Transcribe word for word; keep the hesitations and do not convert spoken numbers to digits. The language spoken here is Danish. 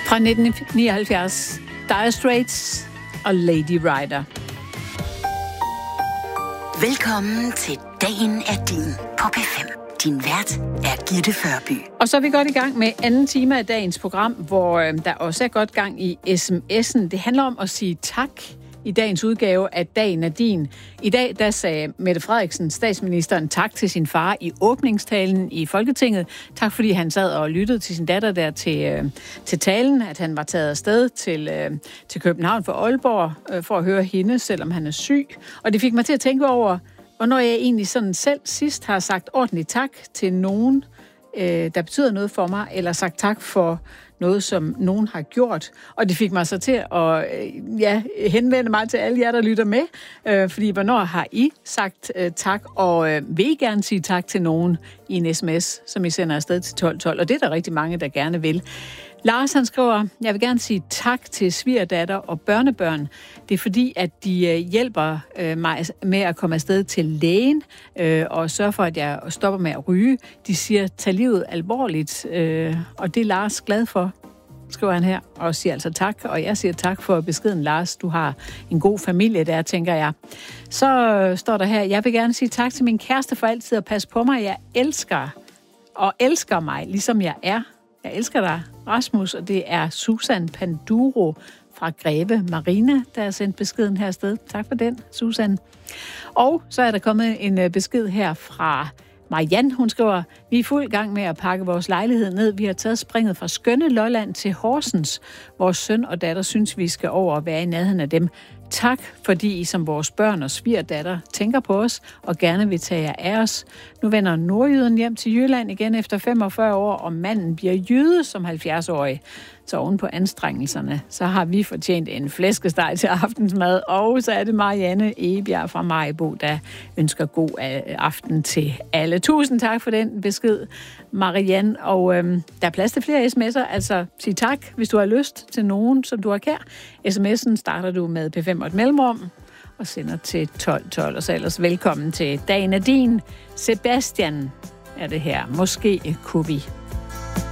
Fra nitten nioghalvfjerds, Dire Straits og Lady Rider. Velkommen til Dagen er din på P fem. Din vært er Gitte Førby. Og så er vi godt i gang med anden time af dagens program, hvor øh, der også er godt gang i sms'en. Det handler om at sige tak i dagens udgave af Dagen er din. I dag der sagde Mette Frederiksen, statsministeren, tak til sin far i åbningstalen i Folketinget. Tak fordi han sad og lyttede til sin datter der til, øh, til talen, at han var taget afsted til, øh, til København for Aalborg øh, for at høre hende, selvom han er syg. Og det fik mig til at tænke over, hvornår jeg egentlig sådan selv sidst har sagt ordentligt tak til nogen, øh, der betyder noget for mig, eller sagt tak for noget, som nogen har gjort. Og det fik mig så til at øh, ja, henvende mig til alle jer, der lytter med. Øh, fordi hvornår har I sagt øh, tak, og øh, vil I gerne sige tak til nogen i en sms, som I sender afsted til tolv tolv? Og det er der rigtig mange, der gerne vil. Lars, han skriver, jeg vil gerne sige tak til svigerdatter og børnebørn. Det er fordi, at de øh, hjælper øh, mig med at komme afsted til lægen øh, og sørge for, at jeg stopper med at ryge. De siger, tag livet alvorligt, øh, og det er Lars glad for, skriver han her, og siger altså tak. Og jeg siger tak for beskeden, Lars. Du har en god familie der, tænker jeg. Så øh, står der her, jeg vil gerne sige tak til min kæreste for altid at passe på mig. Jeg elsker og elsker mig, ligesom jeg er. Jeg elsker dig, Rasmus, og det er Susan Panduro fra Greve Marina, der har sendt beskeden her afsted. Tak for den, Susan. Og så er der kommet en besked her fra Marianne. Hun skriver, vi er i fuld gang med at pakke vores lejlighed ned. Vi har taget springet fra skønne Lolland til Horsens. Vores søn og datter synes, vi skal over og være i nærheden af dem. Tak, fordi I som vores børn og svigerdatter tænker på os og gerne vil tage jer af os. Nu vender nordjyden hjem til Jylland igen efter femogfyrre år, og manden bliver jyde som halvfjerds-årig. Så oven på anstrengelserne, så har vi fortjent en flæskesteg til aftensmad, og så er det Marianne Egebjerg fra Maribo, der ønsker god aften til alle. Tusind tak for den besked, Marianne, og øhm, der er plads til flere sms'er, altså sig tak, hvis du har lyst til nogen, som du har kær. Sms'en starter du med P fem og et mellemrum, og sender til tolv tolv, og så ellers velkommen til Dagen er din. Sebastian er det her. Måske kunne vi